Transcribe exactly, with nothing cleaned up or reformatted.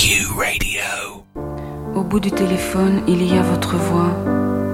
Q Radio. Au bout du téléphone, il y a votre voix.